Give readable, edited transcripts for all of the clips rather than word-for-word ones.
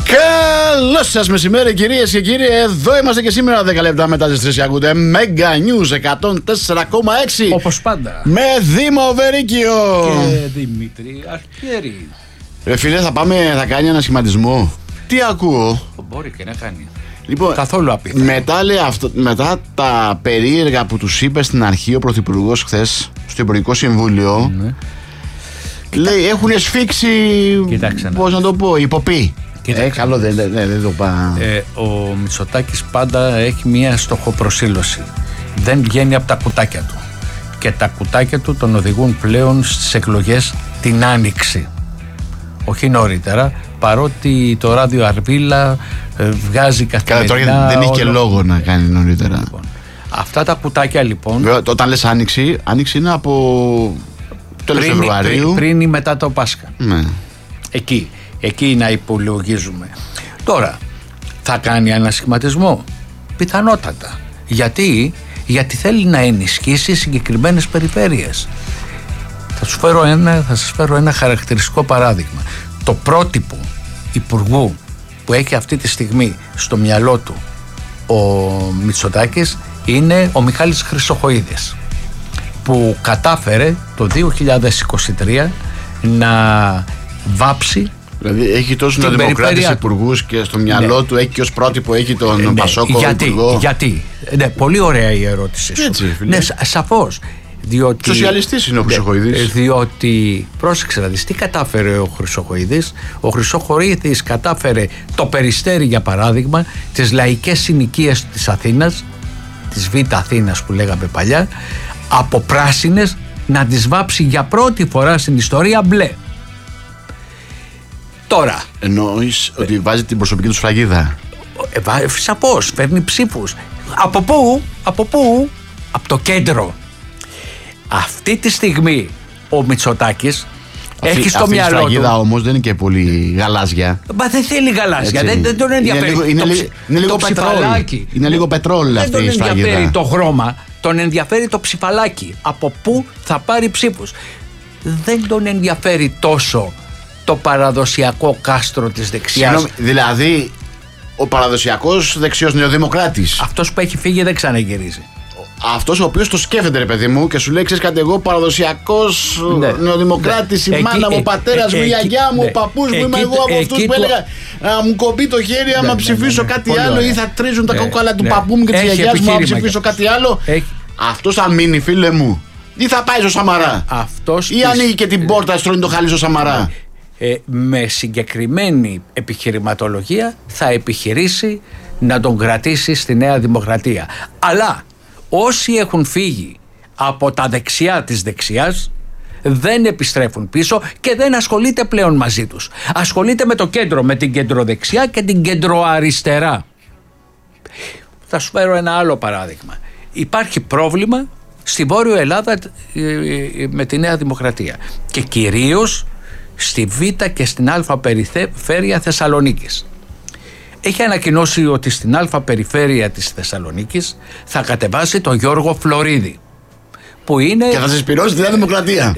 Καλό σας μεσημέρι, κυρίες και κύριοι. Εδώ είμαστε και σήμερα 10 λεπτά μετά τις 3. Ακούτε Mega News 104,6. Όπως πάντα. Με Δήμο Βερίκιο Και Δημήτρη Αρχιέρη. Ρε φίλε, θα κάνει ένα σχηματισμό. Τι ακούω? Μπορεί και να κάνει. Λοιπόν, καθόλου απίθανο. μετά τα περίεργα που τους είπε στην αρχή ο Πρωθυπουργός χθες στο Υπουργικό Συμβούλιο, Ναι. λέει έχουν σφίξει. Κοιτάξτε, πώς να το πω, υποπή. Καλό δεν το πάω. Ο Μητσοτάκης πάντα έχει μια στοχοπροσήλωση. Δεν βγαίνει από τα κουτάκια του. Και τα κουτάκια του τον οδηγούν πλέον στις εκλογές την Άνοιξη. Όχι νωρίτερα, παρότι το ράδιο Αρβίλα βγάζει καθημερινά. Τώρα δεν έχει και λόγο να κάνει νωρίτερα. Λοιπόν, αυτά τα κουτάκια λοιπόν. Βέβαια, όταν λες Άνοιξη είναι από τέλος Φεβρουαρίου. Πριν ή μετά το Πάσχα. Ναι. Εκεί να υπολογίζουμε. Τώρα, θα κάνει ένα σχηματισμό? Πιθανότατα. Γιατί θέλει να ενισχύσει συγκεκριμένες περιφέρειες. Θα σας φέρω ένα χαρακτηριστικό παράδειγμα. Το πρότυπο υπουργού που έχει αυτή τη στιγμή στο μυαλό του ο Μητσοτάκης είναι ο Μιχάλης Χρυσοχοΐδης, που κατάφερε το 2023 να βάψει. Δηλαδή έχει τόσους νεοδημοκράτες υπουργούς και στο μυαλό του έχει και ως πρότυπο έχει τον Πασόκο υπουργό. Γιατί? Ναι, πολύ ωραία η ερώτηση σου. Έτσι, ναι, σαφώς. Διότι, σοσιαλιστής είναι ο Χρυσοχοΐδης. Διότι, πρόσεξε να δεις, τι κατάφερε ο Χρυσοχοΐδης? Ο Χρυσοχοΐδης κατάφερε το Περιστέρι, για παράδειγμα, τις λαϊκές συνοικίες της Αθήνας, της Β' Αθήνας που λέγαμε παλιά, από πράσινες να τις βάψει για πρώτη φορά στην ιστορία μπλε. Τώρα. Εννοείς ότι βάζει την προσωπική του σφραγίδα? Σαφώς, φέρνει ψήφους. Από πού? Από το κέντρο. Αυτή τη στιγμή ο Μητσοτάκης έχει στο μυαλό του. Η σφραγίδα όμως δεν είναι και πολύ γαλάζια. Μα δεν θέλει γαλάζια, δεν τον ενδιαφέρει. Είναι λίγο πετρόλ. Είναι λίγο πετρόλ αυτή η σφραγίδα. Δεν τον ενδιαφέρει το χρώμα, τον ενδιαφέρει το ψηφαλάκι. Από πού θα πάρει ψήφους. Δεν τον ενδιαφέρει τόσο το παραδοσιακό κάστρο της δεξιάς. Δηλαδή ο παραδοσιακός δεξιός νεοδημοκράτης. Αυτός που έχει φύγει δεν ξαναγυρίζει. Αυτός ο οποίος το σκέφτεται, ρε παιδί μου, και σου λέει: ξέρεις κάτι, εγώ παραδοσιακός νεοδημοκράτης, η μάνα μου, ο πατέρας μου, η γιαγιά μου, ο παππούς μου, είμαι εγώ από αυτούς που έλεγα μου κομπεί το χέρι άμα ψηφίσω κάτι άλλο, ή θα τρίζουν τα κόκκαλα του παππού μου και της γιαγιάς μου άμα ψηφίσω κάτι άλλο. Αυτός θα μείνει, φίλε μου, ή θα πάει στο Σαμαρά? Ή ανοίγει και την πόρτα, στρώνει το χαλί στο Σαμαρά? Με συγκεκριμένη επιχειρηματολογία θα επιχειρήσει να τον κρατήσει στη Νέα Δημοκρατία. Αλλά όσοι έχουν φύγει από τα δεξιά της δεξιάς δεν επιστρέφουν πίσω και δεν ασχολείται πλέον μαζί τους. Ασχολείται με το κέντρο, με την κεντροδεξιά και την κεντροαριστερά. Θα σου φέρω ένα άλλο παράδειγμα. Υπάρχει πρόβλημα στη Βόρειο Ελλάδα με τη Νέα Δημοκρατία και κυρίως στη Β και στην Α περιφέρεια Θεσσαλονίκης. Έχει ανακοινώσει ότι στην Α περιφέρεια της Θεσσαλονίκης θα κατεβάσει τον Γιώργο Φλωρίδη, που είναι. Και θα συσπυρώσει τη Νέα Δημοκρατία.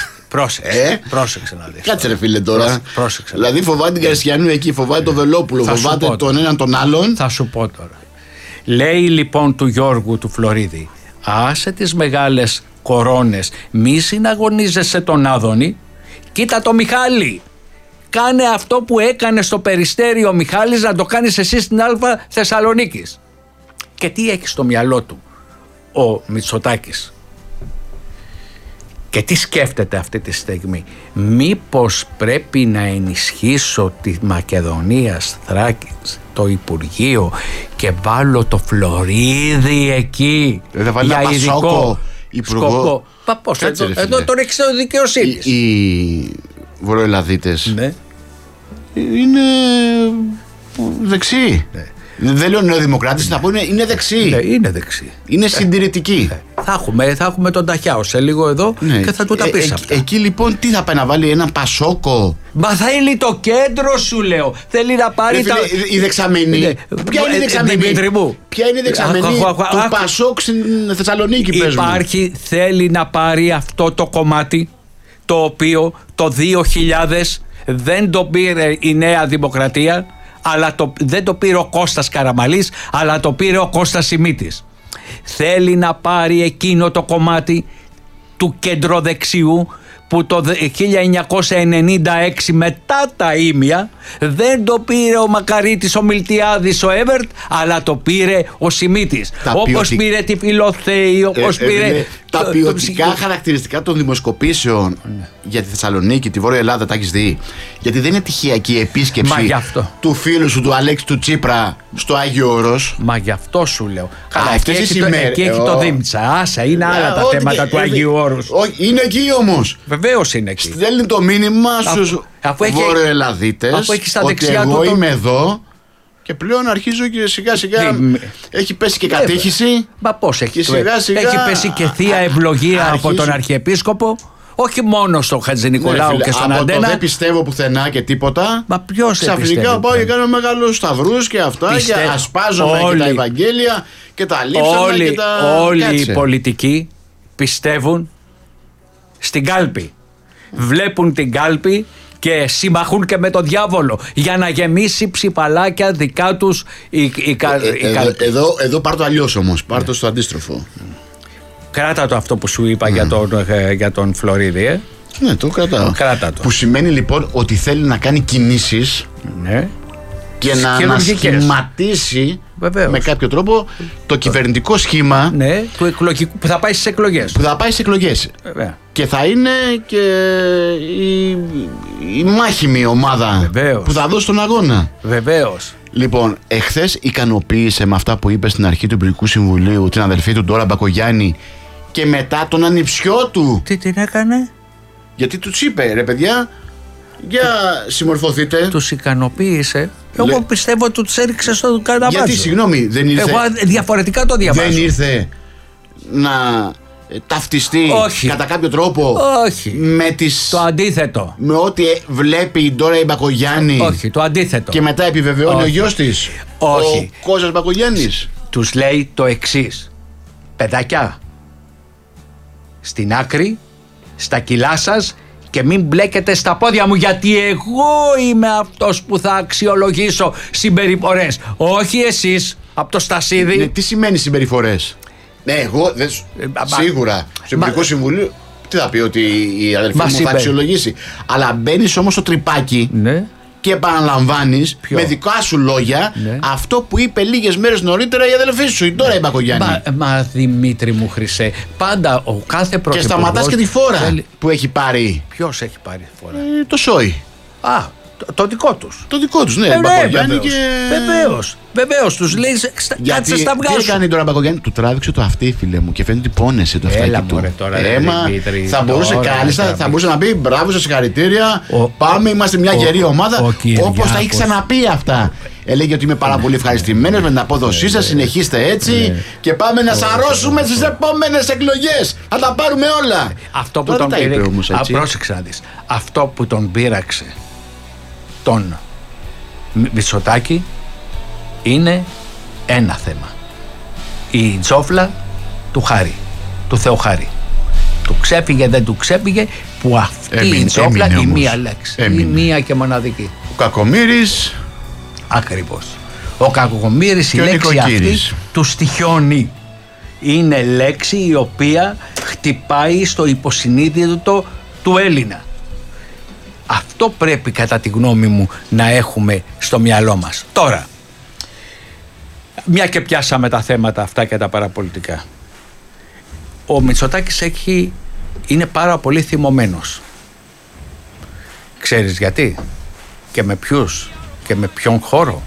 Πρόσεξε να δεις. Κάτσε ρε φίλε τώρα. Πρόσεξε. Δηλαδή φοβάται την Καριστιανού εκεί, φοβάται τον Βελόπουλο, φοβάται τον έναν τον άλλον. Θα σου πω τώρα. Λέει λοιπόν του Γιώργου του Φλωρίδη: άσε τις μεγάλες κορώνες, μη συναγωνίζεσαι τον Άδωνη. Κοίτα το Μιχάλη. Κάνε αυτό που έκανε στο Περιστέρι ο Μιχάλης, να το κάνεις εσύ στην Α Θεσσαλονίκης. Και τι έχει στο μυαλό του ο Μητσοτάκης? Και τι σκέφτεται αυτή τη στιγμή? Μήπως πρέπει να ενισχύσω τη Μακεδονία Θράκης, το Υπουργείο, και βάλω το Φλωρίδη εκεί για ειδικό υπουργό? Πώς, εδώ τον έχεις το δικαιοσύνη. Οι Βορειοελλαδίτες είναι δεξιοί. Δεν λέω νεοδημοκράτες, να πω είναι δεξιοί. Είναι δεξιοί. Είναι συντηρητικοί. Θα έχουμε τον Ταχιάο σε λίγο εδώ και θα του τα πεις αυτά. Εκεί λοιπόν τι θα πάει να βάλει, ένα Πασόκο? Μα θέλει το κέντρο, σου λέω. Θέλει να πάρει η δεξαμενή. Ποια είναι η δεξαμενή? Ποια είναι η δεξαμενή του Πασόκ στην Θεσσαλονίκη? Θέλει να πάρει αυτό το κομμάτι το οποίο το 2000 δεν το πήρε η Νέα Δημοκρατία, αλλά δεν το πήρε ο Κώστας Καραμαλής, αλλά το πήρε ο Κώστας Σιμίτης. Θέλει να πάρει εκείνο το κομμάτι του κεντροδεξιού που το 1996 μετά τα ήμια δεν το πήρε ο Μακαρίτης, ο Μιλτιάδης, ο Έβερτ, αλλά το πήρε ο Σιμίτης. Όπως πήρε τη Φιλοθέη, όπως πήρε... Τα ποιοτικά χαρακτηριστικά των δημοσκοπήσεων για τη Θεσσαλονίκη, τη Βόρεια Ελλάδα, τα έχεις δει? Γιατί δεν είναι τυχαία η επίσκεψη του φίλου σου, του Αλέξη του Τσίπρα, στο Άγιο Όρος. Μα γι' αυτό σου λέω. Καλά, εκεί έχει το Δήμητσα. Άσα, είναι άλλα τα θέματα του Αγίου Όρους. Είναι εκεί όμως. Βεβαίως είναι εκεί. Στέλνει το μήνυμα στους Βορειοελλαδίτες ότι εγώ είμαι εδώ. Και πλέον αρχίζω και σιγά σιγά έχει πέσει και κατήχηση. Μα πώς έχει, σιγά έχει πέσει και θεία ευλογία από τον Αρχιεπίσκοπο. Όχι μόνο στον Χατζηνικολάου και στον Αντένα. Από το δεν πιστεύω πουθενά και τίποτα. Μα ποιος ξαφνικά πάω και κάνω μεγάλους σταυρούς και αυτά. Και ασπάζομαι και τα Ευαγγέλια και τα λείψανα και τα... Όλοι οι πολιτικοί πιστεύουν στην κάλπη. Βλέπουν την κάλπη και συμμαχούν και με το διάβολο για να γεμίσει ψιπαλάκια δικά τους η κάλπη. Εδώ πάρ' το αλλιώς όμως, πάρ' το στο αντίστροφο. Κράτα το αυτό που σου είπα για τον Φλωρίδη. Ναι, το κρατάω. Που σημαίνει λοιπόν ότι θέλει να κάνει κινήσεις, ναι, και να ανασχηματίσει με κάποιο τρόπο το κυβερνητικό σχήμα, ναι, του εκλογικού, που θα πάει στις εκλογές. Και θα είναι και η μάχημη ομάδα. Βεβαίως. Που θα δώσει τον αγώνα. Βεβαίως. Λοιπόν, εχθές ικανοποίησε με αυτά που είπε στην αρχή του Υπουργικού Συμβουλίου την αδελφή του Ντόρα Μπακογιάννη και μετά τον ανιψιό του. Τι την έκανε? Γιατί τους είπε, ρε παιδιά, για συμμορφωθείτε. Τους ικανοποίησε. Εγώ πιστεύω ότι τους έριξε στο καρναβάζο. Γιατί, συγγνώμη, δεν ήρθε? Εγώ διαφορετικά το διαβάζω. Δεν ήρθε να ταυτιστεί κατά κάποιο τρόπο? Όχι. Με τις... Το αντίθετο. Με ό,τι βλέπει η Ντόρα η Μπακογιάννη. Όχι, το αντίθετο. Και μετά επιβεβαιώνει ο γιος της, ο Κώστας Μπακογιάννης. Τους λέει το εξής: παιδάκια, στην άκρη, στα κιλά σας, και μην μπλέκετε στα πόδια μου, γιατί εγώ είμαι αυτός που θα αξιολογήσω συμπεριφορές, όχι εσείς από το Στασίδι. Ναι, τι σημαίνει συμπεριφορές? Ναι, εγώ σίγουρα στο Υπουργικό Συμβουλίο τι θα πει, ότι η αδελφή μου θα αξιολογήσει? Αλλά μπαίνεις όμως στο τρυπάκι, ναι, και επαναλαμβάνεις με δικά σου λόγια, ναι, αυτό που είπε λίγες μέρες νωρίτερα η αδελφή σου, η Ντόρα η Μπακογιάννη. Μα Δημήτρη μου Χρυσέ, πάντα ο κάθε πρωθυπουργός... Και σταματάς και τη φόρα που έχει πάρει. Ποιος έχει πάρει τη φόρα? Το ΣΟΗ. Το δικό τους. Το δικό τους, ναι. Μπακογιάννη και... Βεβαίως, τους λέει κάτσε στα αυγά σου. Τι έκανε τώρα Μπακογιάννη? Του τράβηξε το αυτί, φίλε μου, και φαίνεται ότι πόνεσε το αυτάκι του. Θα μπορούσε κάλλιστα, θα μπορούσε να πει μπράβο, σας συγχαρητήρια, πάμε, είμαστε μια γερή ομάδα, όπως τα έχει ξαναπεί αυτά. Έλεγε ότι είμαι πάρα πολύ ευχαριστημένος με την απόδοσή σας, συνεχίστε έτσι και πάμε να σαρώσουμε στις επόμενες εκλογές. Θα τα πάρουμε όλα. Αυτό που τον πήραξε, πρόσεξε να δεις, αυτό που τον πείραξε τον Μητσοτάκη είναι ένα θέμα: η τζόφλα του Χάρη, του Θεοχάρη. Του ξέφυγε, δεν του ξέφυγε, που αυτή η τζόφλα, η μία λέξη, η μία και μοναδική. Ο Κακομοίρης. Ακριβώς. Ο Κακομοίρης, η λέξη αυτή του στοιχιώνει. Είναι λέξη η οποία χτυπάει στο υποσυνείδητο του Έλληνα. Αυτό πρέπει, κατά τη γνώμη μου, να έχουμε στο μυαλό μας. Τώρα, μια και πιάσαμε τα θέματα αυτά και τα παραπολιτικά, ο Μητσοτάκης είναι πάρα πολύ θυμωμένος. Ξέρεις γιατί? Και με ποιους και με ποιον χώρο?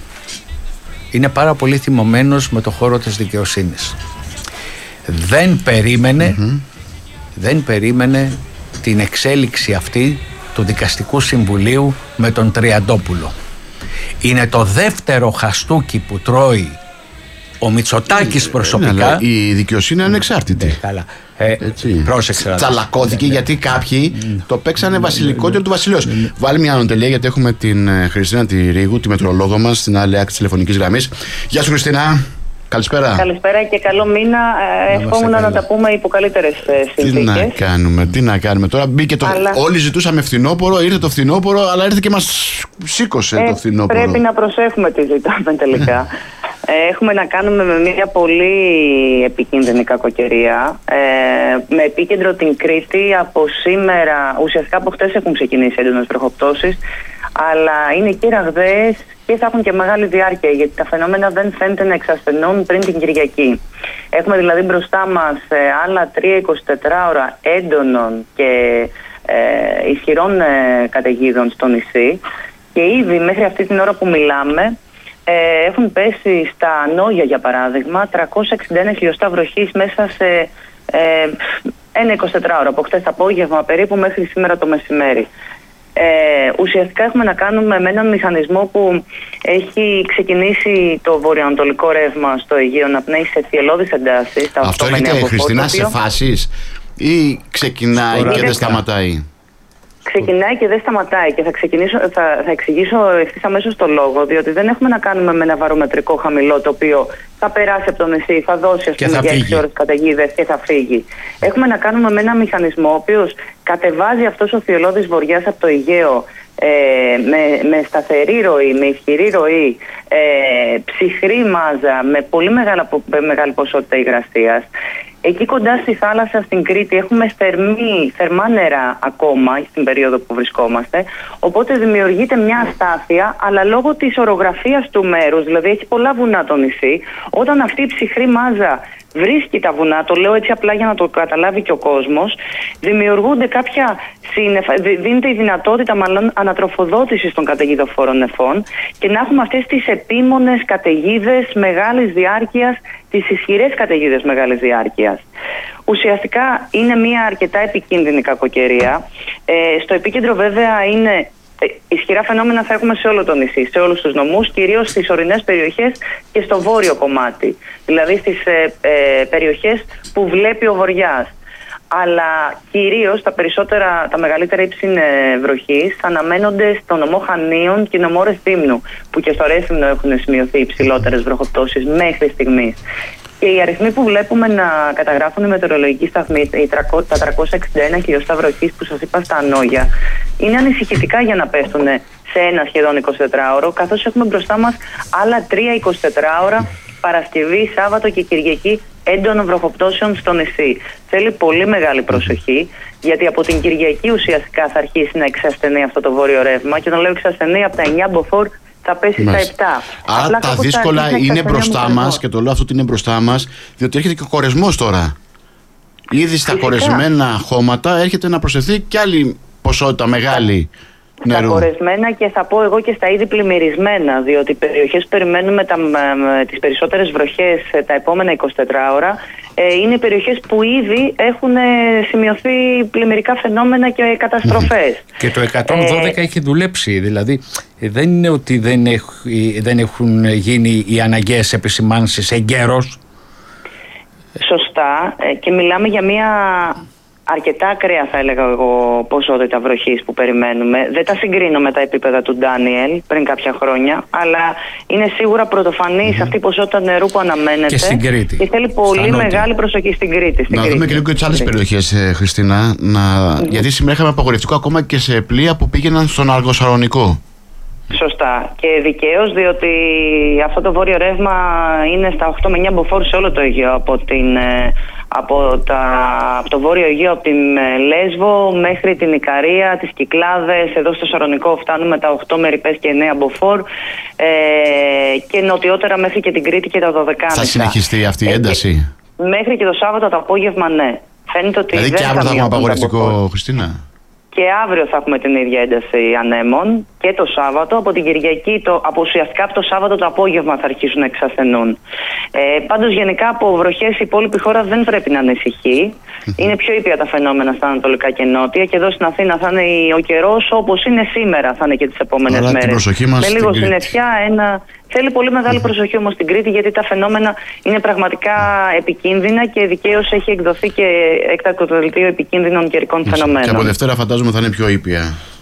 Είναι πάρα πολύ θυμωμένος με το χώρο της δικαιοσύνης. Δεν περίμενε την εξέλιξη αυτή του Δικαστικού Συμβουλίου με τον Τριαντόπουλο. Είναι το δεύτερο χαστούκι που τρώει ο Μητσοτάκης προσωπικά. Αλλά η δικαιοσύνη είναι ανεξάρτητη. Καλά. Πρόσεξε. Τσαλακώθηκε γιατί κάποιοι το παίξανε βασιλικότερο του βασιλέως. Βάλει μια ανωτελεία, γιατί έχουμε την Χριστίνα τη Ρίγου, τη μετρολόγο μας, στην άλλη άκρη της τηλεφωνικής γραμμής. Γεια σου, Χριστίνα. Καλησπέρα. Καλησπέρα και καλό μήνα. Ευχόμουν να τα πούμε υπό καλύτερες συνθήκες. Τι να κάνουμε. Τώρα μπήκε το. Όλοι ζητούσαμε φθινόπωρο, ήρθε το φθινόπωρο, αλλά ήρθε και μας σήκωσε το φθινόπωρο. Πρέπει να προσέχουμε τι ζητάμε τελικά. Έχουμε να κάνουμε με μια πολύ επικίνδυνη κακοκαιρία. Με επίκεντρο την Κρήτη. Από σήμερα, ουσιαστικά από χτες έχουν ξεκινήσει έντονες βροχοπτώσεις, αλλά είναι και ραγδαίες και θα έχουν και μεγάλη διάρκεια, γιατί τα φαινόμενα δεν φαίνεται να εξασθενούν πριν την Κυριακή. Έχουμε δηλαδή μπροστά μας άλλα 3-24 ώρα έντονων και ισχυρών καταιγίδων στο νησί, και ήδη μέχρι αυτή την ώρα που μιλάμε έχουν πέσει στα Νόγια, για παράδειγμα, 361 χιλιοστά βροχής μέσα σε ένα 24 ώρα, από χτες απόγευμα περίπου μέχρι σήμερα το μεσημέρι. Ουσιαστικά έχουμε να κάνουμε με έναν μηχανισμό που έχει ξεκινήσει το βορειοανατολικό ρεύμα στο Αιγαίο να πνέει σε θυελλώδεις εντάσεις. Αυτό έρχεται, Χριστίνα, σε φάσεις ή ξεκινάει και δεν σταματάει? Ξεκινάει και δεν σταματάει, και θα εξηγήσω ευθύς αμέσως το λόγο, διότι δεν έχουμε να κάνουμε με ένα βαρομετρικό χαμηλό το οποίο θα περάσει από το νησί, θα δώσει για 6 ώρες καταιγίδες και θα φύγει. Έχουμε να κάνουμε με ένα μηχανισμό ο οποίος κατεβάζει αυτός ο θυελλώδης βοριάς από το Αιγαίο με σταθερή ροή, με ισχυρή ροή, ψυχρή μάζα, με πολύ μεγάλη ποσότητα υγρασίας. Εκεί κοντά στη θάλασσα στην Κρήτη έχουμε θερμά νερά ακόμα στην περίοδο που βρισκόμαστε, οπότε δημιουργείται μια αστάθεια, αλλά λόγω της ορογραφίας του μέρους, δηλαδή έχει πολλά βουνά το νησί, όταν αυτή η ψυχρή μάζα βρίσκει τα βουνά, το λέω έτσι απλά για να το καταλάβει και ο κόσμος, δημιουργούνται κάποια σύννεφα, δίνεται η δυνατότητα μάλλον ανατροφοδότησης των καταιγιδοφόρων νεφών, και να έχουμε αυτές τις επίμονες καταιγίδες μεγάλης διάρκειας, τις ισχυρές καταιγίδες μεγάλης διάρκειας. Ουσιαστικά είναι μια αρκετά επικίνδυνη κακοκαιρία. Στο επίκεντρο βέβαια είναι ισχυρά φαινόμενα, θα έχουμε σε όλο το νησί, σε όλους τους νομούς, κυρίως στις ορεινές περιοχές και στο βόρειο κομμάτι, δηλαδή στις περιοχές που βλέπει ο βοριάς. Αλλά κυρίως τα μεγαλύτερα ύψη βροχής αναμένονται στο νομό Χανίων και νομό Ρεθύμνου, που και στο Ρέθυμνο έχουν σημειωθεί υψηλότερες βροχοπτώσεις μέχρι στιγμής. Και οι αριθμοί που βλέπουμε να καταγράφουν οι μετεωρολογικοί σταθμοί, τα 361 χιλιοστά βροχής που σας είπα στα Νόγια, είναι ανησυχητικά για να πέφτουν σε ένα σχεδόν 24ωρο, καθώς έχουμε μπροστά μας άλλα 3 24ωρα, Παρασκευή, Σάββατο και Κυριακή, έντονων βροχοπτώσεων στο νησί. Θέλει πολύ μεγάλη προσοχή, γιατί από την Κυριακή ουσιαστικά θα αρχίσει να εξασθενεί αυτό το βόρειο ρεύμα, και όταν λέω εξασθενεί, από τα 9 μποφόρ θα πέσει στα 7. Άρα τα δύσκολα είναι μπροστά μας, και το λέω αυτό ότι είναι μπροστά μας, διότι έρχεται και ο κορεσμός τώρα. Ήδη στα κορεσμένα χώματα έρχεται να προσθεθεί και άλλη ποσότητα μεγάλη νερού. Στα κορεσμένα, και θα πω εγώ και στα ήδη πλημμυρισμένα, διότι οι περιοχές που περιμένουμε τις περισσότερες βροχές τα επόμενα 24ωρα είναι περιοχές που ήδη έχουν σημειωθεί πλημμυρικά φαινόμενα και καταστροφές. Και το 112 έχει δουλέψει, δηλαδή δεν είναι ότι δεν έχουν γίνει οι αναγκαίες επισημάνσεις εγκαίρως. Σωστά, και μιλάμε για μια αρκετά ακραία, θα έλεγα εγώ, ποσότητα βροχής που περιμένουμε. Δεν τα συγκρίνω με τα επίπεδα του Ντάνιελ πριν κάποια χρόνια, αλλά είναι σίγουρα πρωτοφανής αυτή η ποσότητα νερού που αναμένεται. Και στην Κρήτη. Και θέλει πολύ μεγάλη προσοχή στην Κρήτη. Να δούμε και λίγο και τις άλλες περιοχές, Χριστίνα. Γιατί σήμερα είχαμε απαγορευτικό ακόμα και σε πλοία που πήγαιναν στον Αργοσαλονικό. Σωστά. Και δικαίως, διότι αυτό το βόρειο ρεύμα είναι στα 8 με 9 μποφόρ σε όλο το Αιγαίο, από το Βόρειο Αιγαίο, από την Λέσβο μέχρι την Ικαρία, τις Κυκλάδες, εδώ στο Σαρονικό φτάνουμε τα 8 με Ριπές και 9 μποφόρ, και νοτιότερα μέχρι και την Κρήτη και τα Δωδεκάνησα. Θα συνεχιστεί αυτή η ένταση? Μέχρι και το Σάββατο το απόγευμα, ναι. Φαίνεται ότι δηλαδή και αύριο θα έχουμε απαγορευτικό, Χριστίνα? Και αύριο θα έχουμε την ίδια ένταση ανέμων, και το Σάββατο. Από την Κυριακή, ουσιαστικά από το Σάββατο το απόγευμα θα αρχίσουν να εξασθενούν. Πάντως γενικά από βροχές η υπόλοιπη χώρα δεν πρέπει να ανησυχεί. Είναι πιο ήπια τα φαινόμενα στα ανατολικά και νότια, και εδώ στην Αθήνα θα είναι ο καιρός όπως είναι σήμερα, θα είναι και τις επόμενες μέρες. Με λίγο συννεφιά, θέλει πολύ μεγάλη προσοχή όμως στην Κρήτη, γιατί τα φαινόμενα είναι πραγματικά επικίνδυνα, και δικαίως έχει εκδοθεί και έκτακτο δελτίο επικίνδυνων καιρικών φαινομένων. Και από Δευτέρα φαντάζομαι θα είναι πιο ήπια.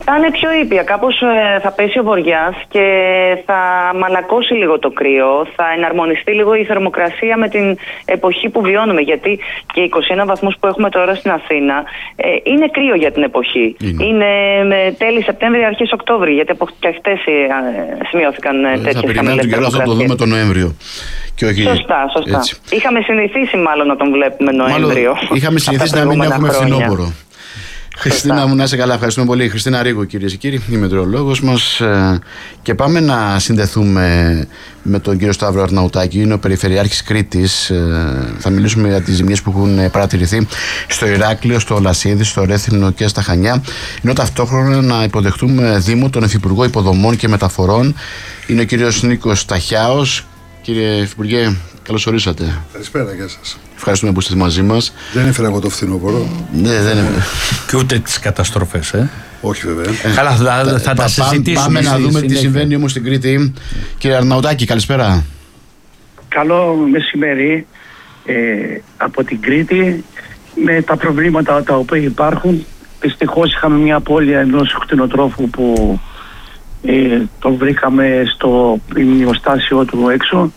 Θα είναι πιο ήπια, κάπως θα πέσει ο βοριάς και θα μαλακώσει λίγο το κρύο, θα εναρμονιστεί λίγο η θερμοκρασία με την εποχή που βιώνουμε, γιατί και οι 21 βαθμούς που έχουμε τώρα στην Αθήνα είναι κρύο για την εποχή. Είναι τέλη Σεπτέμβρη, αρχές Οκτώβρη, γιατί και χτες σημειώθηκαν τέτοιες χαμηλές θερμοκρασίες. Θα περιμένουμε τον καιρό, θα το δούμε τον Νοέμβριο. Και όχι... Σωστά. Έτσι. Είχαμε συνηθίσει μάλλον να τον βλέπουμε Νοέμβριο. Είχαμε συνηθίσει να μην έχουμε φθινόπωρο. Χριστίνα μου, να είσαι καλά, ευχαριστούμε πολύ. Χριστίνα Ρίγου, κυρίες και κύριοι, η μετεωρολόγος μας. Και πάμε να συνδεθούμε με τον κύριο Σταύρο Αρναουτάκη, είναι ο Περιφερειάρχης Κρήτης. Θα μιλήσουμε για τις ζημιές που έχουν παρατηρηθεί στο Ηράκλειο, στο Λασίδι, στο Ρέθινο και στα Χανιά. Ενώ ταυτόχρονα να υποδεχτούμε Δήμο, τον Υφυπουργό Υποδομών και Μεταφορών. Είναι ο κύριος Νίκος Ταχιάος. Κύριε Υφυπουργέ, καλώς ορίσατε. Καλησπέρα, γεια σας. Ευχαριστούμε που είστε μαζί μας. Δεν έφερα εγώ το φθινόπωρο. Ναι, δεν έφερα. Και ούτε τις καταστροφές, Όχι, βέβαια. Καλά, θα τα συζητήσουμε. Πάμε να δούμε τι συμβαίνει όμως στην Κρήτη. Κύριε Αρναουτάκη, καλησπέρα. Καλό μεσημέρι από την Κρήτη. Με τα προβλήματα τα οποία υπάρχουν, δυστυχώς είχαμε μια απώλεια ενός κτηνοτρόφου που τον βρήκαμε στο ημιοστάσιο του έξω.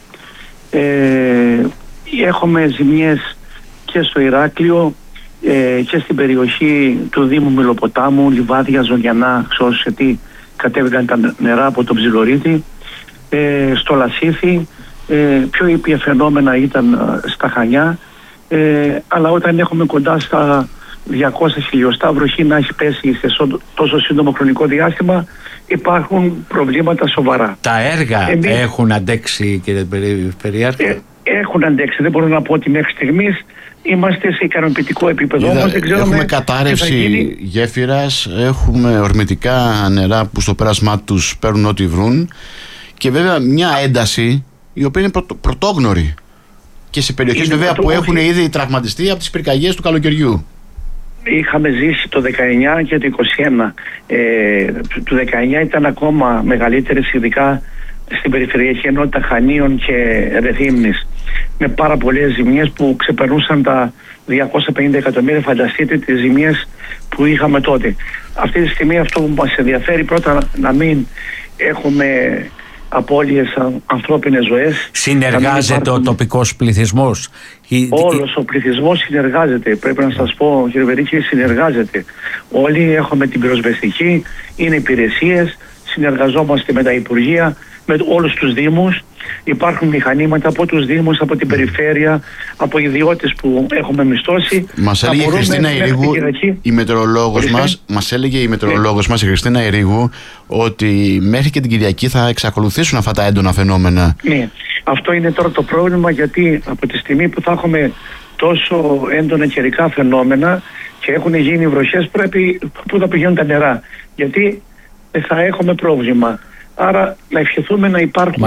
Έχουμε ζημιές και στο Ηράκλειο και στην περιοχή του Δήμου Μελοποτάμου, Λιβάδια, Ζωριανά, Ξός, γιατί κατέβηκαν τα νερά από τον Ψιλορίτη, στο Λασίθι. Πιο ήπια φαινόμενα ήταν στα Χανιά, αλλά όταν έχουμε κοντά στα 200 χιλιοστά βροχή να έχει πέσει σε τόσο σύντομο χρονικό διάστημα, υπάρχουν προβλήματα σοβαρά. Τα έργα έχουν αντέξει, κύριε Περιφερειάρχη? Έχουν αντέξει. Δεν μπορώ να πω ότι μέχρι στιγμής είμαστε σε ικανοποιητικό επίπεδο. Όμως δεν ξέρουμε. Έχουμε κατάρρευση γέφυρας, έχουμε ορμητικά νερά που στο πέρασμά τους παίρνουν ό,τι βρουν και βέβαια μια ένταση η οποία είναι πρωτόγνωρη και σε περιοχές βέβαια που έχουν ήδη τραυματιστεί από τις πυρκαγιές του καλοκαιριού. Είχαμε ζήσει το 19 και το 21. Το 19 ήταν ακόμα μεγαλύτερες, ειδικά στην περιφερειακή ενότητα Χανίων και Ρεθύμνης, με πάρα πολλές ζημιές που ξεπερνούσαν τα 250 εκατομμύρια. Φανταστείτε τις ζημιές που είχαμε τότε. Αυτή τη στιγμή αυτό που μας ενδιαφέρει πρώτα να μην έχουμε απώλειες ανθρώπινες ζωές. Συνεργάζεται ο τοπικός πληθυσμός? Όλος ο πληθυσμός συνεργάζεται. Πρέπει να σας πω, κύριε Βερίκη, συνεργάζεται. Όλοι έχουμε την πυροσβεστική, είναι υπηρεσίες, συνεργαζόμαστε με τα Υπουργεία, με όλους τους Δήμους. Υπάρχουν μηχανήματα από τους Δήμους, από την περιφέρεια, από ιδιώτες που έχουμε μισθώσει. Μας έλεγε η Χριστίνα Ηρίγου, η μετεωρολόγος μας, η Χριστίνα Ηρίγου, ότι μέχρι και την Κυριακή θα εξακολουθήσουν αυτά τα έντονα φαινόμενα. Ναι, αυτό είναι τώρα το πρόβλημα, γιατί από τη στιγμή που θα έχουμε τόσο έντονα καιρικά φαινόμενα και έχουν γίνει βροχές, πρέπει πού θα πηγαίνουν τα νερά, γιατί θα έχουμε πρόβλημα. Άρα να ευχηθούμε να υπάρχουν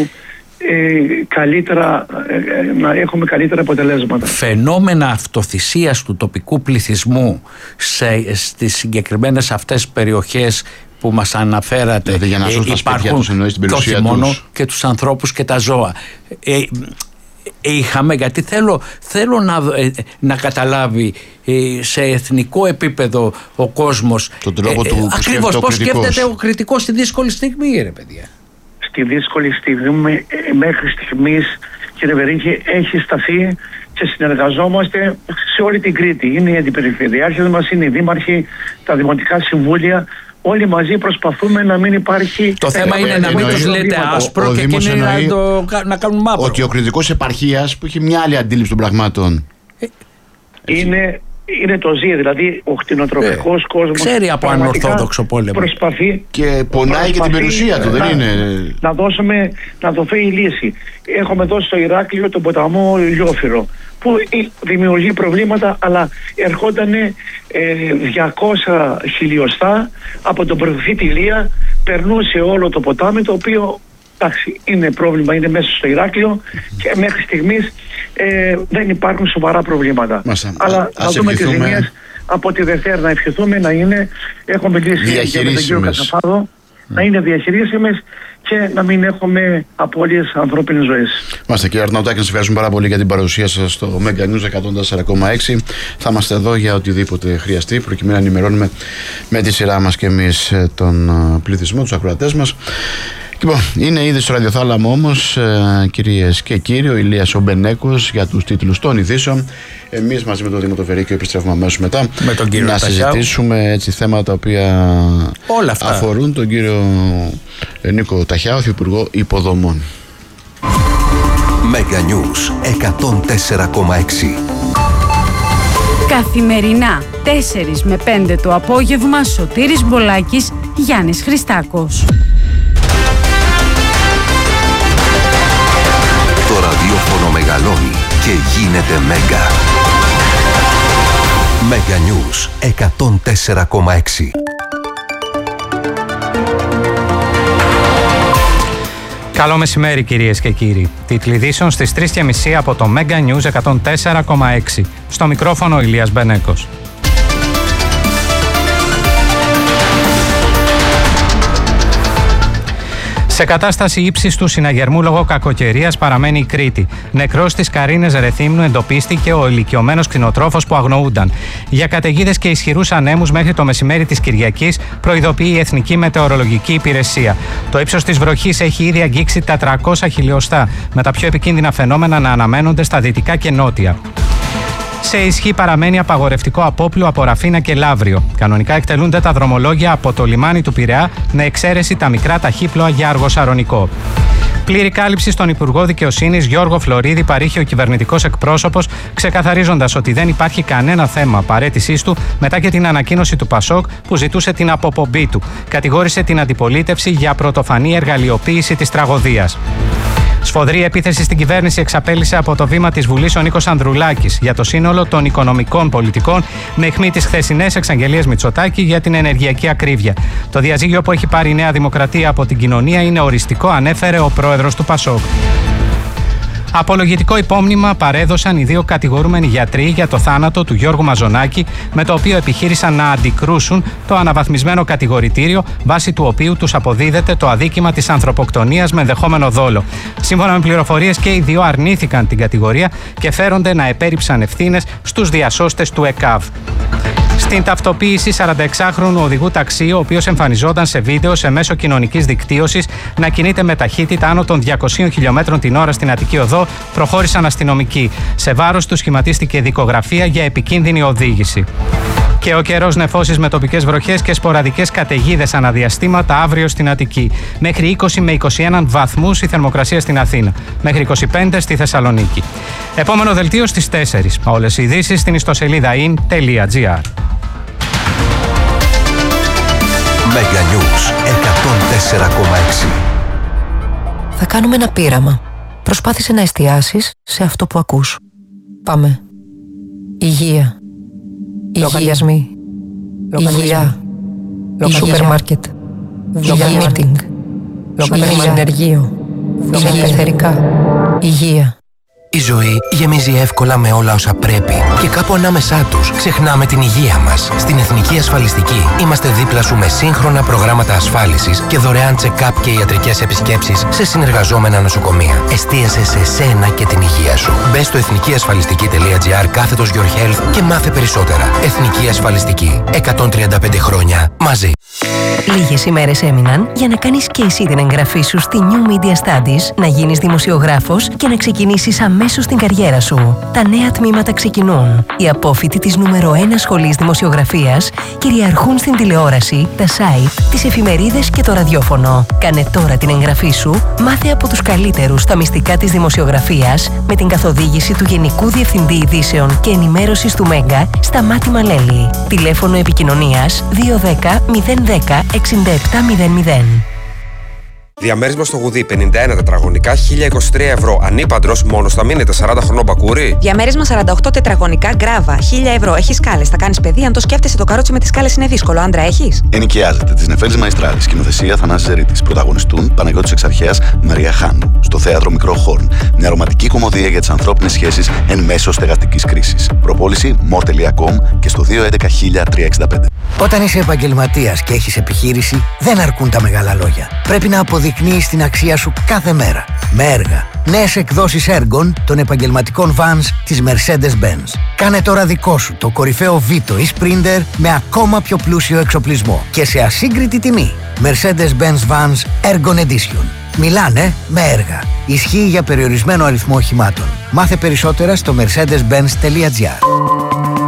να έχουμε καλύτερα αποτελέσματα. Φαινόμενα αυτοθυσίας του τοπικού πληθυσμού στις συγκεκριμένες αυτές περιοχές που μας αναφέρατε, δηλαδή για να ζουν τα σπίτια τους, εννοείς την περιουσία τους, μόνο και τους ανθρώπους και τα ζώα. Είχαμε, γιατί θέλω να καταλάβει σε εθνικό επίπεδο ο κόσμος τον τρόπο του ακριβώς πώς σκέφτεται ο κριτικός στη δύσκολη στιγμή, ρε παιδιά. Στη δύσκολη στιγμή μέχρι στιγμής, κύριε Βερίκη, έχει σταθεί και συνεργαζόμαστε σε όλη την Κρήτη. Είναι οι αντιπεριφερειάρχες μας, είναι οι δήμαρχοι, τα δημοτικά συμβούλια. Όλοι μαζί προσπαθούμε να μην υπάρχει. Το θέμα είναι να μην τους λέτε άσπρο και εκείνοι να κάνουν μαύρο. Ότι ο κριτικός επαρχίας που έχει μια άλλη αντίληψη των πραγμάτων. Είναι το ζει, δηλαδή ο κτηνοτροφικός κόσμος. Ξέρει από ανορθόδοξο πόλεμο. Προσπαθεί και πονάει και την περιουσία του, δεν είναι. Να δοθεί η λύση. Έχουμε δώσει στο Ηράκλειο τον ποταμό Λιόφυρο, που δημιουργεί προβλήματα, αλλά ερχόταν 200 χιλιοστά από τον προφήτη Ηλία, περνούσε όλο το ποτάμι, το οποίο εντάξει, είναι πρόβλημα, είναι μέσα στο Ηράκλειο και μέχρι στιγμής δεν υπάρχουν σοβαρά προβλήματα. Αλλά να δούμε τις ζημιές από τη Δευτέρα, να ευχηθούμε να είναι. Έχω μιλήσει για τον κύριο Κατσαφάδο. να είναι διαχειρίσιμες και να μην έχουμε απώλειες ανθρώπινες ζωές. Είμαστε κύριε Αρναουτάκη, σας ευχαριστούμε πάρα πολύ για την παρουσία σας στο Mega News 104,6. Θα είμαστε εδώ για οτιδήποτε χρειαστεί, προκειμένου να ενημερώνουμε με τη σειρά μας και εμείς τον πληθυσμό, τους ακροατές μας. Λοιπόν, είναι ήδη στο ραδιοθάλαμο όμως, κυρίες και κύριοι, ο Ηλίας ο Μπενέκος για τους τίτλους των ειδήσεων. Εμείς μαζί με τον Δήμο Τοφερίκιο επιστρέφουμε αμέσως μετά με τον κύριο να συζητήσουμε έτσι θέματα τα οποία αφορούν τον κύριο Νίκο Ταχιάου, Υπουργό Υποδομών. Mega News 104,6. Καθημερινά 4 με 5 το απόγευμα, Σωτήρης Μπολάκης, Γιάννης Χριστάκος. Το ραδιόφωνο μεγαλώνει και γίνεται Μέγκα. Mega News 104,6. Καλό μεσημέρι κυρίες και κύριοι. Τίτλοι ειδήσεων στις 3:30 από το Mega News 104,6. Στο μικρόφωνο Ηλίας Μπενέκος. Σε κατάσταση ύψιστου συναγερμού λόγω κακοκαιρίας παραμένει η Κρήτη. Νεκρός της Καρίνες Ρεθύμνου εντοπίστηκε ο ηλικιωμένος κτηνοτρόφος που αγνοούνταν. Για καταιγίδες και ισχυρούς ανέμους μέχρι το μεσημέρι της Κυριακής προειδοποιεί η Εθνική Μετεωρολογική Υπηρεσία. Το ύψος της βροχής έχει ήδη αγγίξει τα 300 χιλιοστά, με τα πιο επικίνδυνα φαινόμενα να αναμένονται στα δυτικά και νότια. Σε ισχύ παραμένει απαγορευτικό απόπλου από Ραφίνα και Λαύριο. Κανονικά εκτελούνται τα δρομολόγια από το λιμάνι του Πειραιά, με εξαίρεση τα μικρά ταχύπλοα για Αργοσαρονικό. Πλήρη κάλυψη στον Υπουργό Δικαιοσύνης Γιώργο Φλωρίδη παρήχε ο κυβερνητικός εκπρόσωπος, ξεκαθαρίζοντας ότι δεν υπάρχει κανένα θέμα παραίτησής του μετά και την ανακοίνωση του Πασόκ που ζητούσε την αποπομπή του. Κατηγόρησε την αντιπολίτευση για πρωτοφανή εργαλειοποίηση της τραγωδίας. Σφοδρή επίθεση στην κυβέρνηση εξαπέλυσε από το βήμα της Βουλής ο Νίκος Ανδρουλάκης για το σύνολο των οικονομικών πολιτικών, με αιχμή τις χθεσινές εξαγγελίες Μητσοτάκη για την ενεργειακή ακρίβεια. Το διαζύγιο που έχει πάρει η Νέα Δημοκρατία από την κοινωνία είναι οριστικό, ανέφερε ο πρόεδρος του Πασόκ. Απολογητικό υπόμνημα παρέδωσαν οι δύο κατηγορούμενοι γιατροί για το θάνατο του Γιώργου Μαζονάκη, με το οποίο επιχείρησαν να αντικρούσουν το αναβαθμισμένο κατηγορητήριο, βάσει του οποίου τους αποδίδεται το αδίκημα της ανθρωποκτονίας με ενδεχόμενο δόλο. Σύμφωνα με πληροφορίες, και οι δύο αρνήθηκαν την κατηγορία και φέρονται να επέριψαν ευθύνες στους διασώστες του ΕΚΑΒ. Στην ταυτοποίηση 46χρονου οδηγού ταξί, ο οποίος εμφανιζόταν σε βίντεο σε μέσο κοινωνικής δικτύωσης να κινείται με ταχύτητα άνω των 200 χιλιόμετρων την ώρα στην Αττική Οδό, προχώρησαν αστυνομικοί. Σε βάρος του σχηματίστηκε δικογραφία για επικίνδυνη οδήγηση. Και ο καιρός νεφώσεις με τοπικές βροχές και σποραδικές καταιγίδες αναδιαστήματα αύριο στην Αττική. Μέχρι 20 με 21 βαθμούς η θερμοκρασία στην Αθήνα. Μέχρι 25 στη Θεσσαλονίκη. Επόμενο δελτίο στις 4. Όλες οι ειδήσεις στην ιστοσελίδα in.gr. Mega News 104,6. Θα κάνουμε ένα πείραμα. Προσπάθησε να εστιάσεις σε αυτό που ακούς. Πάμε. Υγεία. Λογαριασμοί. Υγεία. Σούπερ μάρκετ. Υγεία meeting. Συνεργείο. Εθερικά. Υγεία. Η ζωή γεμίζει εύκολα με όλα όσα πρέπει και κάπου ανάμεσά τους ξεχνάμε την υγεία μας. Στην Εθνική Ασφαλιστική είμαστε δίπλα σου με σύγχρονα προγράμματα ασφάλισης και δωρεάν check-up και ιατρικές επισκέψεις σε συνεργαζόμενα νοσοκομεία. Εστίασε σε σένα και την υγεία σου. Μπες στο εθνικιασφαλιστική.gr/your health και μάθε περισσότερα. Εθνική Ασφαλιστική. 135 χρόνια μαζί. Λίγες ημέρες έμειναν για να κάνεις και εσύ την εγγραφή σου στη New Media Studies, να γίνεις δημοσιογράφος και να ξεκινήσεις αμέσως την καριέρα σου. Τα νέα τμήματα ξεκινούν. Οι απόφοιτοι της νούμερο 1 σχολής δημοσιογραφίας κυριαρχούν στην τηλεόραση, τα site, τις εφημερίδες και το ραδιόφωνο. Κάνε τώρα την εγγραφή σου, μάθε από τους καλύτερους στα μυστικά της δημοσιογραφίας με την καθοδήγηση του Γενικού Διευθυντή Ειδήσεων και Ενημέρωσης του Μέγκα, Σταμάτη Μαλέλη. Τηλέφωνο επικοινωνίας 210 010 6700. Διαμέρισμα στο Γουδί 51 τετραγωνικά 1023 ευρώ. Ανήπαντρος, μόνος θα μείνετε 40 χρονών μπακούρι. Διαμέρισμα 48 τετραγωνικά Γκράβα 1000 ευρώ. Έχει σκάλες. Θα κάνεις παιδί. Αν το σκέφτεσαι, το καρότσι με τις σκάλες είναι δύσκολο. Άντρα έχεις. Ενοικιάζεται της Νεφέλης Μαϊστράλης. Σκηνοθεσία Θανάσης Ζερίτης. Πρωταγωνιστούν Παναγιώτης Εξαρχέας, Μαρία Χάνου. Στο θέατρο Μικρό Χόρν. Μια ρομαντική κομμωδία για τις ανθρώπινες σχέσεις εν μέσω στεγαστικής κρίσης. Προπόληση more.com και στο 211-1365. Όταν είσαι επαγγελματίας και έχεις επιχείρηση, δεν αρκούν τα μεγάλα λόγια. Πρέπει να αποδεικνύεις την αξία σου κάθε μέρα. Με έργα. Νέες εκδόσεις έργων των επαγγελματικών vans της Mercedes-Benz. Κάνε τώρα δικό σου το κορυφαίο Vito ή Sprinter με ακόμα πιο πλούσιο εξοπλισμό και σε ασύγκριτη τιμή. Mercedes-Benz Vans Ergon Edition. Μιλάνε με έργα. Ισχύει για περιορισμένο αριθμό οχημάτων. Μάθε περισσότερα στο mercedes-benz.gr.